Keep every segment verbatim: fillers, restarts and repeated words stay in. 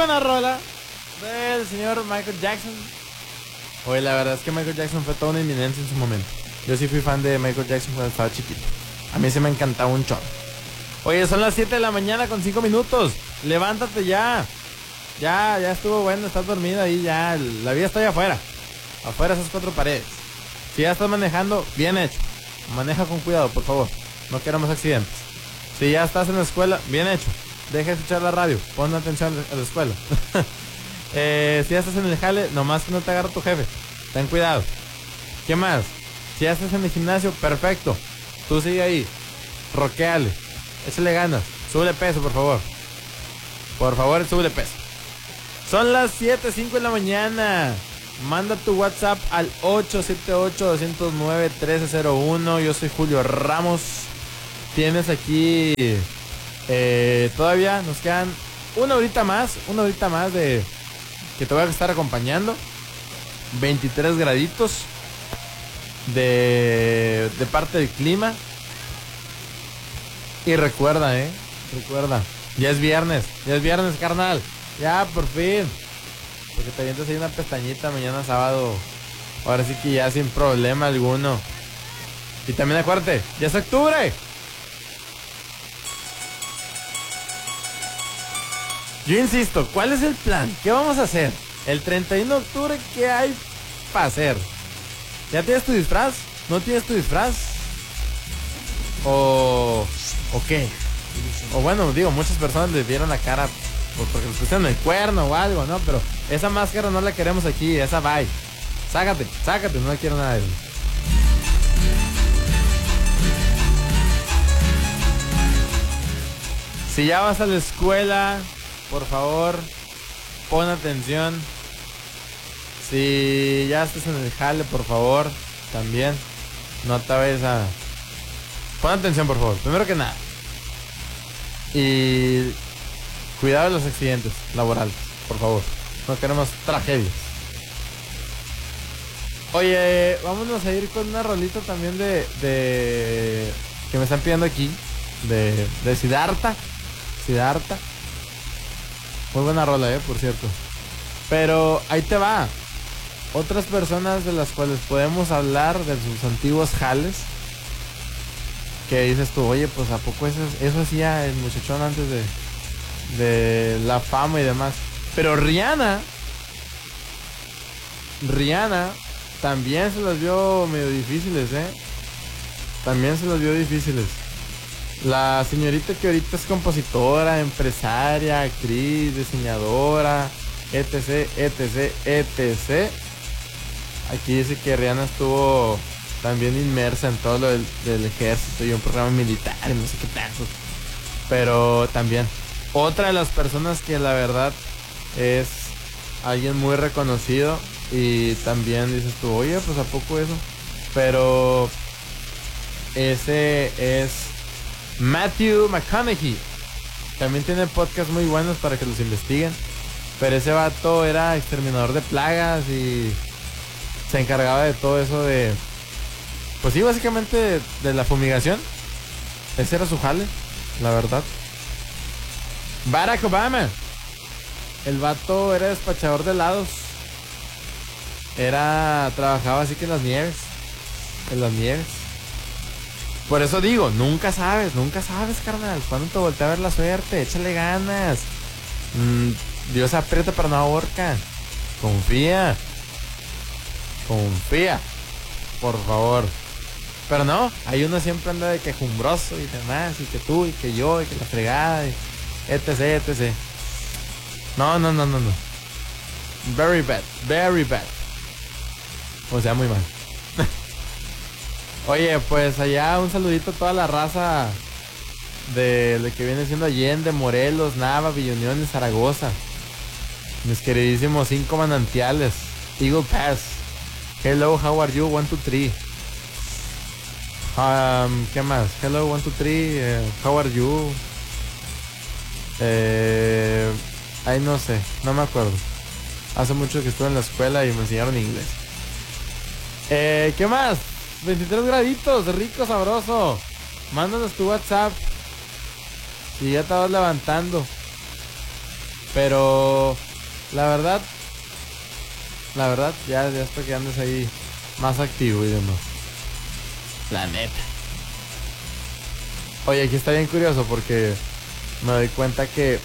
buena rola del señor Michael Jackson. Oye, la verdad es que Michael Jackson fue toda una eminencia en su momento. Yo sí fui fan de Michael Jackson cuando estaba chiquito. A mí se me encantaba un chorro. Oye, son las siete de la mañana con cinco minutos. Levántate ya. Ya, ya estuvo bueno, estás dormido ahí ya. La vida está allá afuera. Afuera esas cuatro paredes. Si ya estás manejando, bien hecho. Maneja con cuidado, por favor. No queremos accidentes. Si ya estás en la escuela, bien hecho. Deja de escuchar la radio. Pon atención a la escuela. eh, si ya estás en el jale, nomás que no te agarre tu jefe. Ten cuidado. ¿Qué más? Si ya estás en el gimnasio, perfecto. Tú sigue ahí. Roqueale. Échale ganas. Súbele peso, por favor. Por favor, súbele peso. Son las siete cinco de la mañana. Manda tu WhatsApp al ocho siete ocho, dos cero nueve, uno tres cero uno. Yo soy Julio Ramos. Tienes aquí... Eh, todavía nos quedan una horita más. Una horita más de... que te voy a estar acompañando. veintitrés graditos. De... de parte del clima. Y recuerda, eh. Recuerda. Ya es viernes. Ya es viernes, carnal. Ya, por fin. Porque te avientas ahí una pestañita mañana sábado. Ahora sí que ya sin problema alguno. Y también acuérdate, ya es octubre. Yo insisto, ¿cuál es el plan? ¿Qué vamos a hacer? El treinta y uno de octubre, ¿qué hay para hacer? ¿Ya tienes tu disfraz? ¿No tienes tu disfraz? ¿O... o qué? O bueno, digo, muchas personas le vieron la cara pues porque le pusieron el cuerno o algo, ¿no? Pero esa máscara no la queremos aquí, esa bye. Sácate, sácate, no quiero nada de eso. Si ya vas a la escuela, por favor, pon atención. Si ya estás en el jale, por favor, también, no te vayas a... Pon atención, por favor, primero que nada. Y cuidado de los accidentes laborales, por favor. No queremos tragedias. Oye, vámonos a ir con una rolita también de... de que me están pidiendo aquí. De, de Siddhartha. Siddhartha. Muy buena rola, eh, por cierto. Pero ahí te va. Otras personas de las cuales podemos hablar de sus antiguos jales. Que dices tú, oye, pues ¿a poco eso, eso hacía el muchachón antes de, de la fama y demás? Pero Rihanna, Rihanna también se las vio medio difíciles, ¿eh? También se las vio difíciles. La señorita que ahorita es compositora, empresaria, actriz, diseñadora, etc, etc, etc. Aquí dice que Rihanna estuvo... también inmersa en todo lo del, del ejército y un programa militar y no sé qué tanto. Pero también otra de las personas que la verdad es alguien muy reconocido. Y también dices tú, oye, pues ¿a poco eso? Pero ese es Matthew McConaughey. También tiene podcasts muy buenos para que los investiguen. Pero ese vato era exterminador de plagas y se encargaba de todo eso de... pues sí, básicamente de, de la fumigación. Ese era su jale, la verdad. Barack Obama. El vato era despachador de helados. Era... trabajaba así que en las nieves. En las nieves. Por eso digo, nunca sabes, nunca sabes, carnal. Cuando te voltea a ver la suerte, échale ganas. Mm, Dios aprieta pero no ahorca. Confía. Confía. Por favor. Pero no, hay uno siempre anda de quejumbroso y demás, y que tú, y que yo, y que la fregada, y etc, etcétera. No, no, no, no, no. Very bad, very bad. O sea, muy mal. Oye, pues allá un saludito a toda la raza de lo que viene siendo Allende, Morelos, Nava, Villunión y Zaragoza. Mis queridísimos cinco manantiales. Eagle Pass. Hello, how are you? One, two, three. Um, ¿Qué más? Hello, one, two, three. Uh, how are you? Eh, ay, no sé, no me acuerdo. Hace mucho que estuve en la escuela y me enseñaron inglés. Eh, ¿qué más? veintitrés graditos, rico, sabroso. Mándanos tu WhatsApp si ya te vas levantando. Pero la verdad, la verdad, ya, ya estoy quedándose ahí más activo y demás. La neta. Oye, aquí está bien curioso porque me doy cuenta que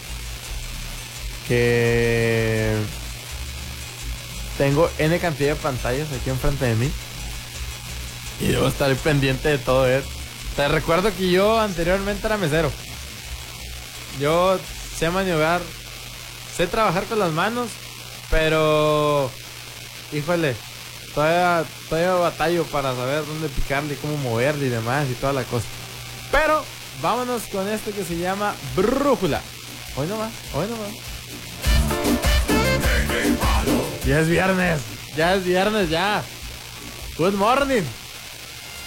que tengo N cantidad de pantallas aquí enfrente de mí y debo estar pendiente de todo eso. Te recuerdo que yo anteriormente era mesero. Yo sé maniobrar, sé trabajar con las manos, pero híjole, todavía, todavía batallo para saber dónde picarle y cómo moverle y demás y toda la cosa. Pero vámonos con esto que se llama Brújula. Hoy no va, hoy no va. Ya es viernes, ya es viernes, ya. Good morning.